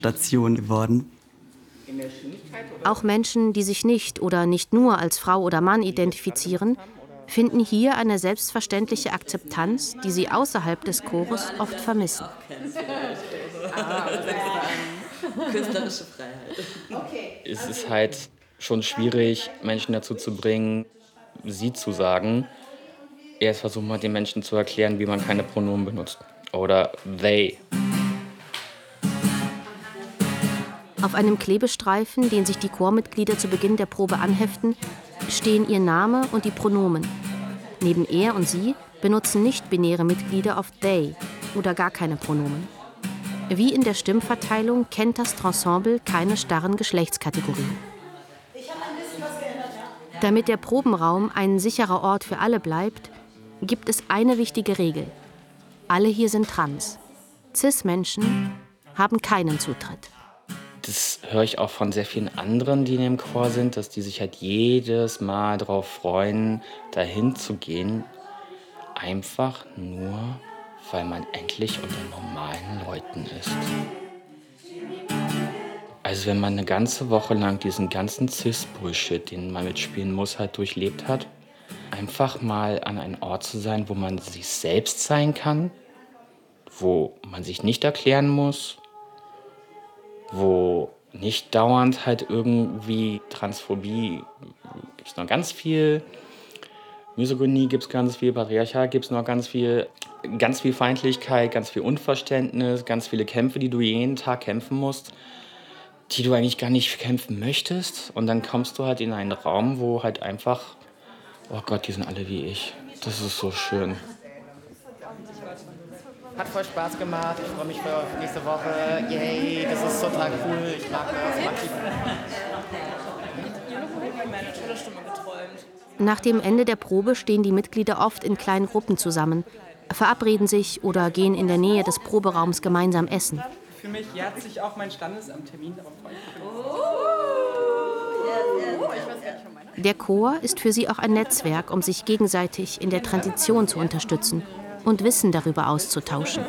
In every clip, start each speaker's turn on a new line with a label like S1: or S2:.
S1: Station geworden.
S2: Auch Menschen, die sich nicht oder nicht nur als Frau oder Mann identifizieren, finden hier eine selbstverständliche Akzeptanz, die sie außerhalb des Chores oft vermissen.
S3: Künstlerische Freiheit.
S4: Es ist halt schon schwierig, Menschen dazu zu bringen, sie zu sagen. Erst versucht man den Menschen zu erklären, wie man keine Pronomen benutzt. Oder they.
S2: Auf einem Klebestreifen, den sich die Chormitglieder zu Beginn der Probe anheften, stehen ihr Name und die Pronomen. Neben er und sie benutzen nicht-binäre Mitglieder oft they oder gar keine Pronomen. Wie in der Stimmverteilung kennt das Ensemble keine starren Geschlechtskategorien. Damit der Probenraum ein sicherer Ort für alle bleibt, gibt es eine wichtige Regel. Alle hier sind trans. Cis-Menschen haben keinen Zutritt.
S4: Das höre ich auch von sehr vielen anderen, die in dem Chor sind, dass die sich halt jedes Mal darauf freuen, dahin zu gehen. Einfach nur, weil man endlich unter normalen Leuten ist. Also wenn man eine ganze Woche lang diesen ganzen Cis-Bullshit, den man mitspielen muss, halt durchlebt hat, einfach mal an einem Ort zu sein, wo man sich selbst sein kann, wo man sich nicht erklären muss, wo nicht dauernd halt irgendwie Transphobie, gibt es noch ganz viel, Misogynie gibt es ganz viel, Patriarchat gibt es noch ganz viel Feindlichkeit, ganz viel Unverständnis, ganz viele Kämpfe, die du jeden Tag kämpfen musst, die du eigentlich gar nicht kämpfen möchtest. Und dann kommst du halt in einen Raum, wo halt einfach, oh Gott, die sind alle wie ich. Das ist so schön.
S5: Hat voll Spaß gemacht. Ich freue mich für nächste Woche. Yay, das ist total cool. Ich mag das.
S2: Nach dem Ende der Probe stehen die Mitglieder oft in kleinen Gruppen zusammen, verabreden sich oder gehen in der Nähe des Proberaums gemeinsam essen.
S6: Für mich jährt sich auch mein Standesamttermin. Darauf freue ich mich.
S2: Der Chor ist für sie auch ein Netzwerk, um sich gegenseitig in der Transition zu unterstützen und Wissen darüber auszutauschen.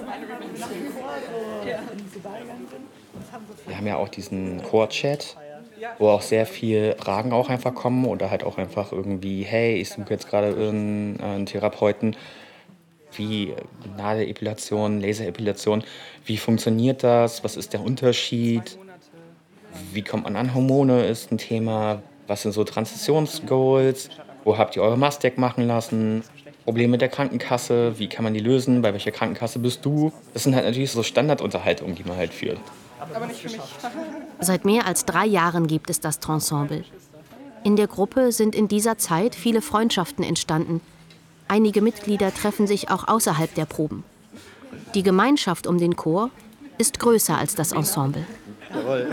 S4: Wir haben ja auch diesen Chor-Chat, wo auch sehr viele Fragen auch einfach kommen oder halt auch einfach irgendwie, hey, ich suche jetzt gerade einen Therapeuten, wie Nadelepilation, Laserepilation, wie funktioniert das, was ist der Unterschied, wie kommt man an Hormone, ist ein Thema, was sind so Transitionsgoals, wo habt ihr eure Mastec machen lassen, Probleme mit der Krankenkasse, wie kann man die lösen, bei welcher Krankenkasse bist du? Das sind halt natürlich so Standardunterhaltungen, die man halt führt.
S6: Aber nicht für mich.
S2: Seit mehr als 3 Jahren gibt es das Ensemble. In der Gruppe sind in dieser Zeit viele Freundschaften entstanden. Einige Mitglieder treffen sich auch außerhalb der Proben. Die Gemeinschaft um den Chor ist größer als das Ensemble.
S7: Jawohl.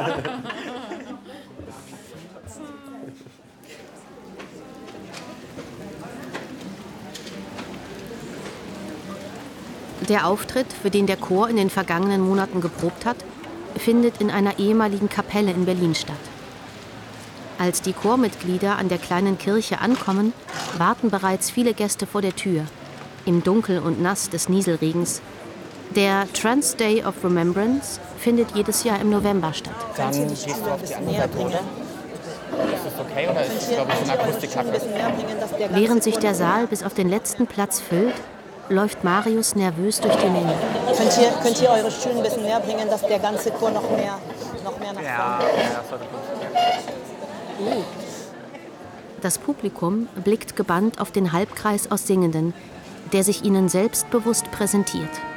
S2: Der Auftritt, für den der Chor in den vergangenen Monaten geprobt hat, findet in einer ehemaligen Kapelle in Berlin statt. Als die Chormitglieder an der kleinen Kirche ankommen, warten bereits viele Gäste vor der Tür, im Dunkel und Nass des Nieselregens. Der Trans Day of Remembrance findet jedes Jahr im November statt.
S5: Dann gehst du auf die andere Seite, oder? Ist das okay oder ist das, glaube ich, so eine Akustikkacke?
S2: Während sich der Saal bis auf den letzten Platz füllt, läuft Marius nervös durch die Menge.
S8: Könnt ihr eure Stühle ein bisschen näher bringen, dass der ganze Chor noch mehr nach vorne kommt?
S5: Ja, das sollte gut.
S2: Das Publikum blickt gebannt auf den Halbkreis aus Singenden, der sich ihnen selbstbewusst präsentiert.